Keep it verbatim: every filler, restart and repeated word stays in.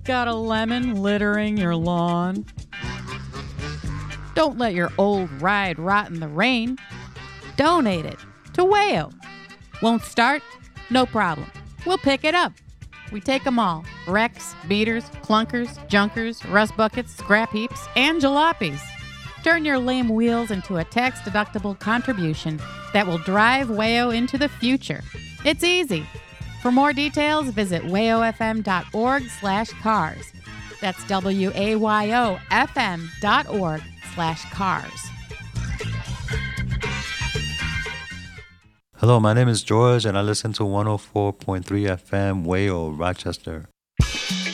Got a lemon littering your lawn? Don't let your old ride rot in the rain. Donate it to Wayo. Won't start? No problem. We'll pick it up. We take them all. Wrecks, beaters, clunkers, junkers, rust buckets, scrap heaps, and jalopies. Turn your lame wheels into a tax-deductible contribution that will drive Wayo into the future. It's easy. For more details, visit wayofm.org slash cars. That's W-A-Y-O-F-M dot org slash cars. Hello, my name is George, and I listen to one oh four point three F M Wayo, Rochester.